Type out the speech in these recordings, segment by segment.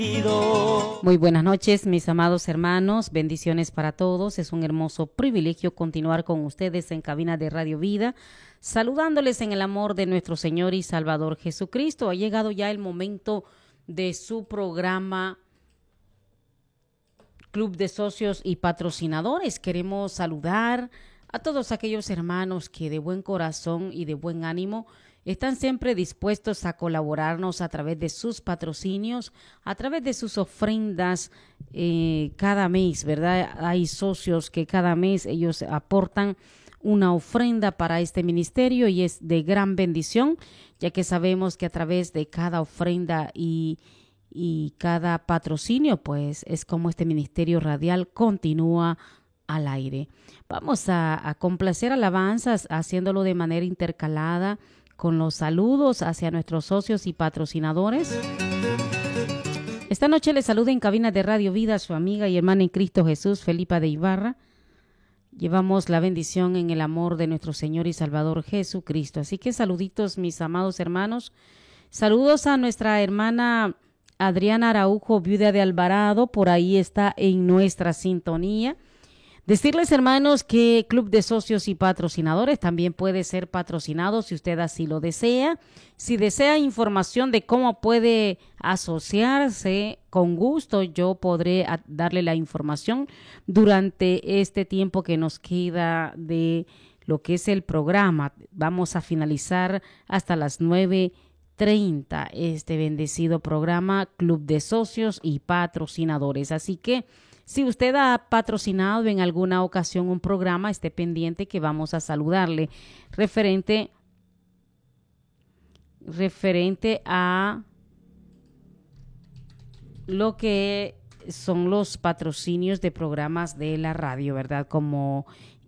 Muy buenas noches, mis amados hermanos, bendiciones para todos. Es un hermoso privilegio continuar con ustedes en cabina de Radio Vida, saludándoles en el amor de nuestro Señor y Salvador Jesucristo. Ha llegado ya el momento de su programa Club de Socios y Patrocinadores. Queremos saludar a todos aquellos hermanos que de buen corazón y de buen ánimo están siempre dispuestos a colaborarnos a través de sus patrocinios, a través de sus ofrendas cada mes, ¿verdad? Hay socios que cada mes ellos aportan una ofrenda para este ministerio y es de gran bendición, ya que sabemos que a través de cada ofrenda y cada patrocinio, pues es como este ministerio radial continúa al aire. Vamos a complacer alabanzas haciéndolo de manera intercalada con los saludos hacia nuestros socios y patrocinadores. Esta noche les saluda en cabina de Radio Vida su amiga y hermana en Cristo Jesús, Felipa de Ibarra. Llevamos la bendición en el amor de nuestro Señor y Salvador Jesucristo. Así que saluditos, mis amados hermanos. Saludos a nuestra hermana Adriana Araujo, viuda de Alvarado, por ahí está en nuestra sintonía. Decirles, hermanos, que Club de Socios y Patrocinadores también puede ser patrocinado si usted así lo desea. Si desea información de cómo puede asociarse, con gusto yo podré darle la información durante este tiempo que nos queda de lo que es el programa. Vamos a finalizar hasta las 9:30 este bendecido programa Club de Socios y Patrocinadores. Así que si usted ha patrocinado en alguna ocasión un programa, esté pendiente que vamos a saludarle referente a lo que son los patrocinios de programas de la radio, ¿verdad? Como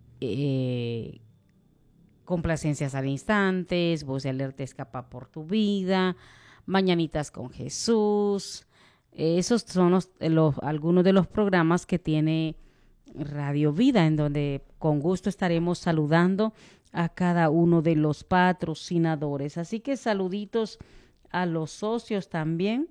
Complacencias al Instante, Voz de Alerta Escapa por tu Vida, Mañanitas con Jesús. Esos son algunos de los programas que tiene Radio Vida, en donde con gusto estaremos saludando a cada uno de los patrocinadores. Así que saluditos a los socios también,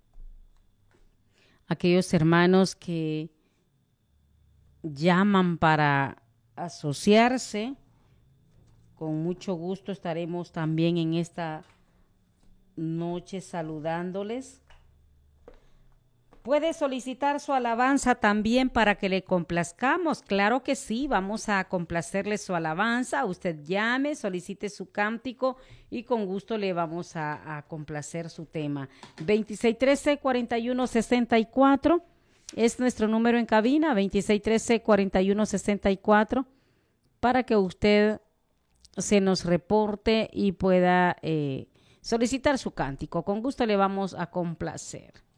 aquellos hermanos que llaman para asociarse. Con mucho gusto estaremos también en esta noche saludándoles. Puede solicitar su alabanza también para que le complazcamos. Claro que sí, vamos a complacerle su alabanza. Usted llame, solicite su cántico y con gusto le vamos a complacer su tema. 2613-4164 es nuestro número en cabina, 2613-4164, para que usted se nos reporte y pueda solicitar su cántico. Con gusto le vamos a complacer.